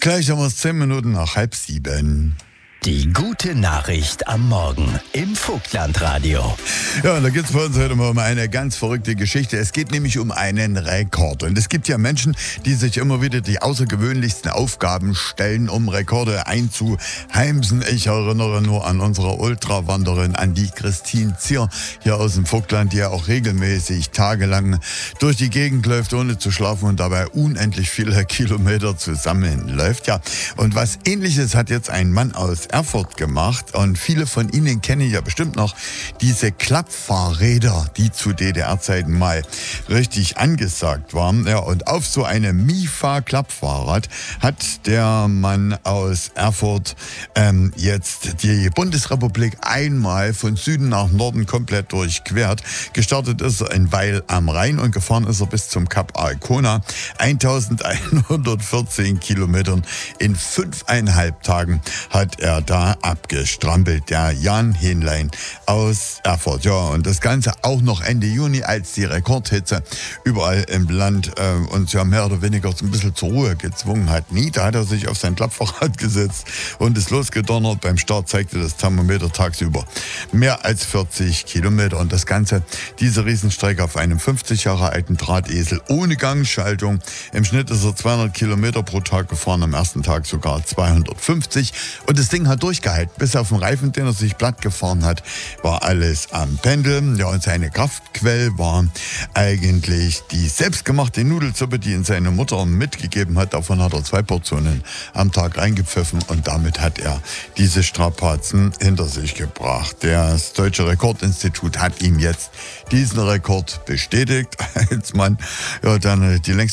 Gleich haben wir es 10 Minuten nach 6:30. Die gute Nachricht am Morgen im Vogtlandradio. Ja, und da geht es bei uns heute mal um eine ganz verrückte Geschichte. Es geht nämlich um einen Rekord. Und es gibt ja Menschen, die sich immer wieder die außergewöhnlichsten Aufgaben stellen, um Rekorde einzuheimsen. Ich erinnere nur an unsere Ultrawanderin, an die Christine Zier hier aus dem Vogtland, die ja auch regelmäßig tagelang durch die Gegend läuft, ohne zu schlafen und dabei unendlich viele Kilometer zusammenläuft. Ja, und was Ähnliches hat jetzt ein Mann aus Erfurt gemacht, und viele von Ihnen kennen ja bestimmt noch diese Klappfahrräder, die zu DDR-Zeiten mal richtig angesagt waren. Ja, und auf so einem Mifa-Klappfahrrad hat der Mann aus Erfurt jetzt die Bundesrepublik einmal von Süden nach Norden komplett durchquert. Gestartet ist er in Weil am Rhein und gefahren ist er bis zum Kap Arkona. 1114 Kilometern in 5,5 Tagen hat er da abgestrampelt, der Jan Hähnlein aus Erfurt. Ja, und das Ganze auch noch Ende Juni, als die Rekordhitze überall im Land uns ja mehr oder weniger so ein bisschen zur Ruhe gezwungen hat. Da hat er sich auf sein Klappfahrrad gesetzt und ist losgedonnert. Beim Start zeigte das Thermometer tagsüber mehr als 40 Kilometer. Und das Ganze, diese Riesenstrecke auf einem 50 Jahre alten Drahtesel ohne Gangschaltung. Im Schnitt ist er 200 Kilometer pro Tag gefahren, am ersten Tag sogar 250. Und das Ding hat durchgehalten. Bis auf den Reifen, den er sich platt gefahren hat, war alles am Pendeln. Ja, und seine Kraftquelle war eigentlich die selbstgemachte Nudelsuppe, die ihn seine Mutter mitgegeben hat. Davon hat er 2 Portionen am Tag reingepfiffen und damit hat er diese Strapazen hinter sich gebracht. Das Deutsche Rekordinstitut hat ihm jetzt diesen Rekord bestätigt als Mann, ja, dann die längste